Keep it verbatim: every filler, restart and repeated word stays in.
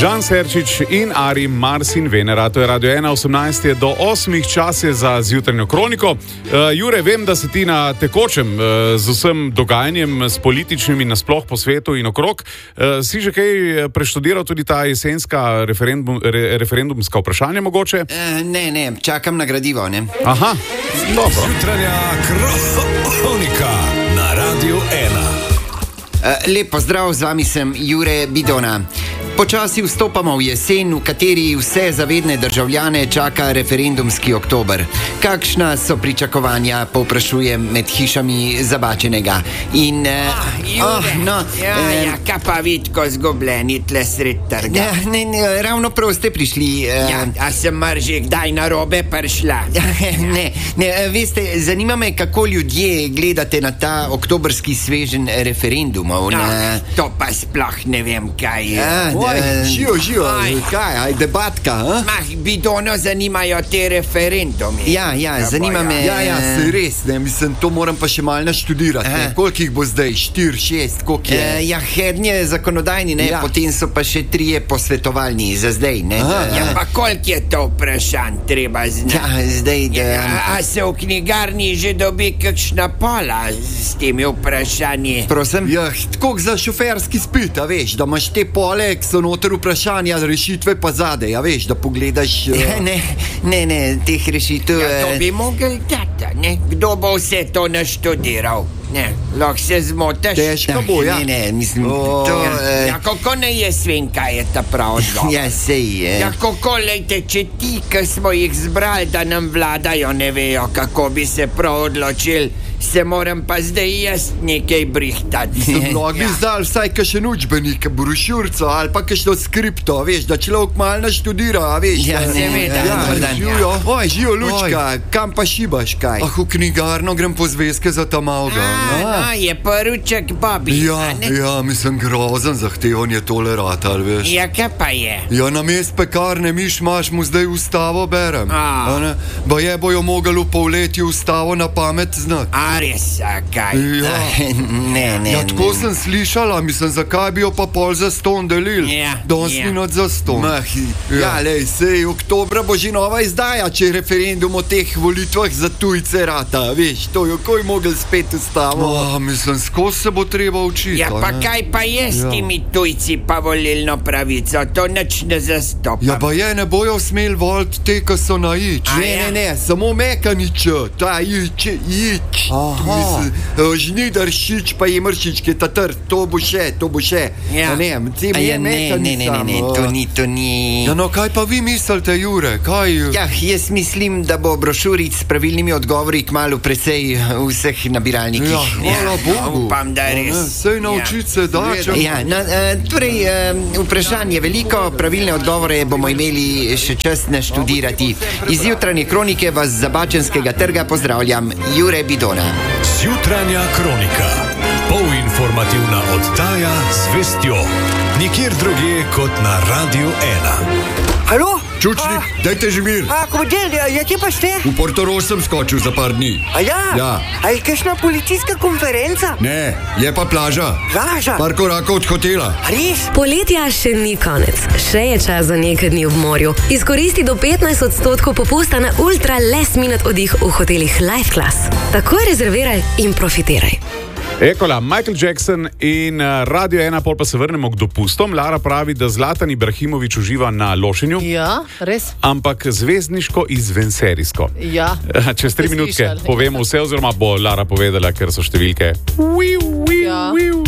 Žan Serčič in Ari, Mars in Venera, to je Radio ena, osemnajst je do osmih, čas je za zjutrajno kroniko. Uh, Jure, vem, da si ti na tekočem uh, z vsem dogajanjem, s političnimi nasploh po svetu in okrog. Uh, si že kaj preštudiral tudi ta jesenska referendum, re, referendumska vprašanja mogoče? Uh, ne, ne, čakam na gradivo, ne. Aha, dobro. Zjutrajna kronika na Radio ena. Uh, lep pozdrav, z vami sem Jure Bidona. Počasi vstopamo v jesen, v kateri vse zavedne državljane čaka referendumski oktober. Kakšna so pričakovanja, povprašujem med hišami Zabačenega. In, uh, ah, Jure, oh, no, ja, uh, ja, kaj pa vidko zgubljeni tle sred trga? Ja, ne, ne, ravno prav ste prišli. Uh, ja, a sem mar že kdaj na robe prišla? Ja, ne, ne, veste, zanima me, kako ljudje gledate na ta oktobrski svežen referendumov. No, na... to pa sploh ne vem, kaj je. Ja, živo, živo, kaj, aj debatka, a? Mah, Bidono zanimajo te referendumi. Ja, ja, ja zanima boja. me... Ja, ja, se res, ne, mislim, to moram pa še malo naštudirati, ne, koliko jih bo zdaj, štir, šest, koliko je? E, ja, hednje je zakonodajni, ne, ja. Potem so pa še trije posvetovalni, za zdaj, ne. Aha, ja, pa koliko je to vprašanj treba znati? Ja, zdaj, da... Ja, a se v knjigarni že dobi kakšna pola s temi vprašanji? Prosim? Ja, tako za šoferski spit, a veš, da imaš te pole, so noter vprašanja, rešitve pa zadej, a veš, da pogledaš... Uh... Ja, ne, ne, ne, teh rešitev... Ja, to bi mogel dati, ne? Kdo bo vse to naštudiral? Ne, lahko se zmotiš. Težko bo, ja. Ne, ne, mislim, oh, to... Ja, Uh... ja, kako ne je svin, kaj je ta prav odgovor? Ja, sej je. Ja, kako, lejte, če ti, ki smo jih zbrali, da nam vladajo, ne vejo, kako bi se prav odločili, se moram pa zdaj jaz nekaj brihtati. Mnogi bi Ja. zdal vsaj kakšen učbenik, brošurco ali pa kakšno skripto, a veš, da človek malo naštudira, a veš. Ja, da- seveda, ja, dober dan. živijo. Oj, živijo, Lučka, kam pa šibaš, kaj? Ah, v knjigarno grem po zvezke za ta malga. A, no, je poruček Bobby. Ja, a ne? ja, mislim, grozen zahtevan je tole ratal, veš. Ja, kaj pa je? Ja, na mest pekarne miš maš mu zdaj ustavo berem. A. A ne? Ba je bojo mogli v polletju ustavo na pamet znati. A res, a kaj? Ja. Ne, ne, Ja, tako ne. sem slišala, mislim, zakaj bi jo pa pol za ston delil. Ja, Danes ja. ni noč za ston. Mah, Ja, lej, sej, oktobra bo že nova izdaja, če je referendum o teh volitvah za tujce rata, veš, to jo koj mogel spet ustavo. Oh, mislim, skozi se bo treba učiti. Ja, pa a ne? kaj pa je s Ja. temi tujci pa volilno pravico? To nič ne zastopa. Ja, pa je, ne bojo smeli voliti te, ki so na ič. A Ne, ja? ne, ne, samo mekanič, ta ič, ič. Aha. Mislim, eh, žnidaršič pa imršič, ki je ta trd, to bo še, to bo še. Ja. A ne, te A je ja, ne, ne, ne, ne, ne, to ni, to ni... Ja, no, kaj pa vi mislite, Jure, kaj... Ja, jaz mislim, da bo brošuric s pravilnimi odgovori kmalu precej v vseh nabiralnikih. Ja, hvala Bogu. upam, da A res. ne, Sej naučiti se da, če... Ja, na, uh, torej, uh, vprašanje veliko, pravilne odgovore bomo imeli še čas naštudirati. Iz jutranje kronike vas z Zabačenskega trga pozdravljam, Jure Bidona. Zjutrajna kronika. Polinformativna oddaja z vestjo. Nikjer drugje kot na Radio ena. Halo? Čučnik, dajte že mir. A, komodel, ja, kje pa ste? V Portorož sem skočil za par dni. A ja? Ja. A je kakšna policijska konferenca? Ne, je pa plaža. Plaža? Par korakov od hotela. A res? Poletja še ni konec, še je čas za nekaj dni v morju. Izkoristi do petnajst odstotkov popusta na ultra last minute oddih v hotelih Life Class. Takoj rezerviraj in profitiraj. Ekola, Michael Jackson in uh, Radio ena, pol pa se vrnemo k dopustom. Lara pravi, da Zlatan Ibrahimović uživa na lošenju, Ja, res? ampak zvezdniško izvenserijsko. Ja. Čez tri Ste minutke slišali? povemo vse, oziroma bo Lara povedala, ker so številke. Wiu, wiu, Ja. wiu.